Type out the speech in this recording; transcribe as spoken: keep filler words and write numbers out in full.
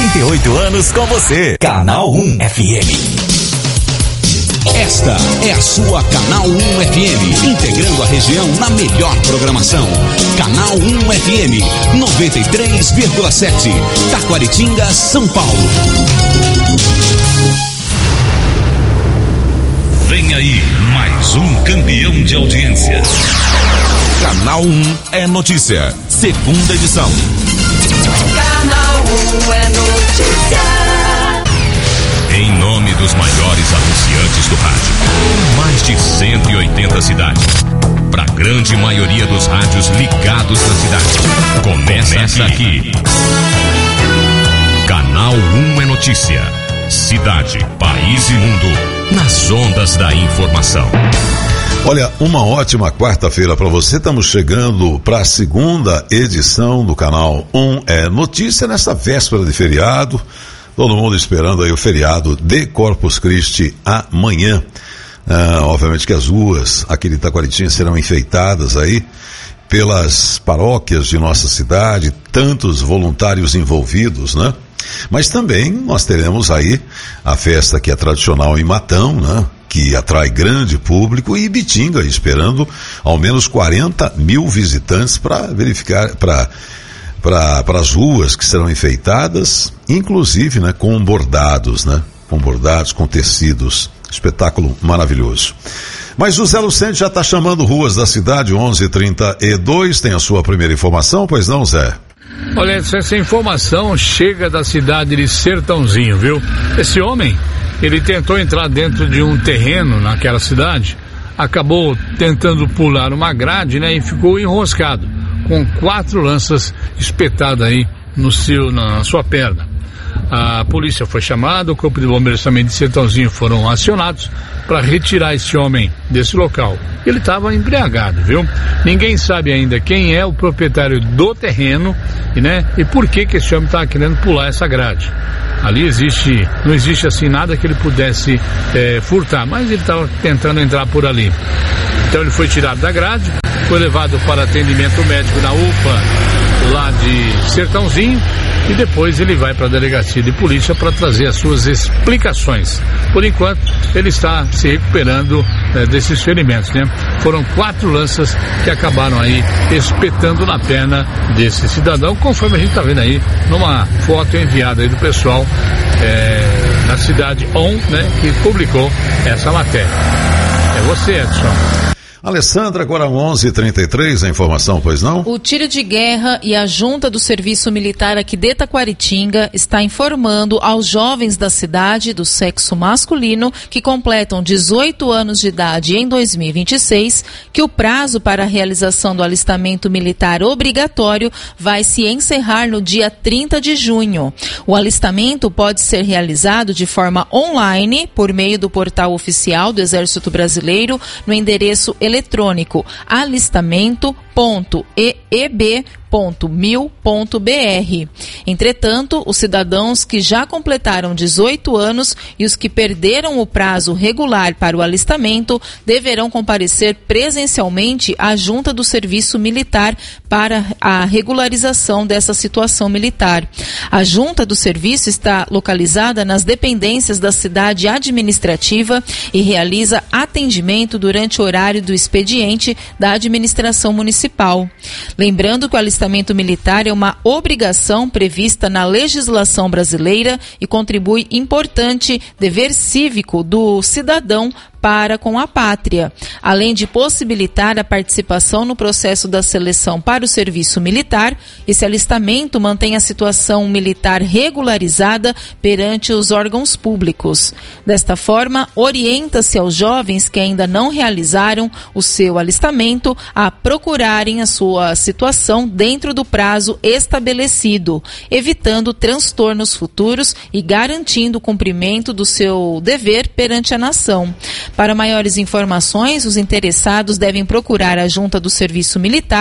trinta e oito anos com você. Canal um F M. Esta é a sua Canal um F M, integrando a região na melhor programação. Canal um F M, noventa e três vírgula sete, Taquaritinga, São Paulo. Vem aí, mais um campeão de audiência. Canal um é notícia, segunda edição. Canal um é notícia. Em nome dos maiores anunciantes do rádio, mais de cento e oitenta cidades, para a grande maioria dos rádios ligados na cidade. Começa, Começa aqui. Canal um é notícia. Cidade, país e mundo, nas ondas da informação. Olha, uma ótima quarta-feira para você. Estamos chegando para a segunda edição do Canal um é Notícia, nessa véspera de feriado. Todo mundo esperando aí o feriado de Corpus Christi amanhã. Ah, obviamente que as ruas aqui de Taquaritinga serão enfeitadas aí pelas paróquias de nossa cidade, tantos voluntários envolvidos, né? Mas também nós teremos aí a festa que é tradicional em Matão, né? Que atrai grande público, e Ibitinga, esperando ao menos quarenta mil visitantes para verificar, para para as ruas que serão enfeitadas, inclusive, né, com bordados, né? Com bordados, com tecidos. Espetáculo maravilhoso. Mas o Zé Lucente já está chamando ruas da cidade. Onze e trinta e dois, tem a sua primeira informação, pois não, Zé? Olha, essa informação chega da cidade de Sertãozinho, viu? Esse homem, ele tentou entrar dentro de um terreno naquela cidade, acabou tentando pular uma grade, né, e ficou enroscado, com quatro lanças espetadas aí no seu, na sua perna. A polícia foi chamada, o corpo de bombeiros também de Sertãozinho foram acionados para retirar esse homem desse local. Ele estava embriagado, viu? Ninguém sabe ainda quem é o proprietário do terreno, né? E por que que esse homem estava querendo pular essa grade. Ali existe, não existe assim nada que ele pudesse é, furtar, mas ele estava tentando entrar por ali. Então ele foi tirado da grade, foi levado para atendimento médico na U P A lá de Sertãozinho, e depois ele vai para a delegacia de polícia para trazer as suas explicações. Por enquanto, ele está se recuperando né, desses ferimentos, né? Foram quatro lanças que acabaram aí espetando na perna desse cidadão, conforme a gente está vendo aí numa foto enviada aí do pessoal é, na cidade On, né, que publicou essa matéria. É você, Edson. Alessandra, agora onze e trinta e três, a informação, pois não? O tiro de guerra e a junta do serviço militar aqui de Taquaritinga está informando aos jovens da cidade do sexo masculino que completam dezoito anos de idade em dois mil e vinte e seis que o prazo para a realização do alistamento militar obrigatório vai se encerrar no dia trinta de junho. O alistamento pode ser realizado de forma online por meio do portal oficial do Exército Brasileiro no endereço eletrônico eletrônico alistamento ponto e e b ponto mil ponto b r. Entretanto, os cidadãos que já completaram dezoito anos e os que perderam o prazo regular para o alistamento deverão comparecer presencialmente à junta do serviço militar para a regularização dessa situação militar. A junta do serviço está localizada nas dependências da cidade administrativa e realiza atendimento durante o horário do expediente da administração municipal. Lembrando que o alistamento militar é uma obrigação prevista na legislação brasileira e contribui importante dever cívico do cidadão para com a pátria, além de possibilitar a participação no processo da seleção para o serviço militar. Esse alistamento mantém a situação militar regularizada perante os órgãos públicos. Desta forma, orienta-se aos jovens que ainda não realizaram o seu alistamento a procurarem a sua situação dentro do prazo estabelecido, evitando transtornos futuros e garantindo o cumprimento do seu dever perante a nação. Para maiores informações, os interessados devem procurar a Junta do Serviço Militar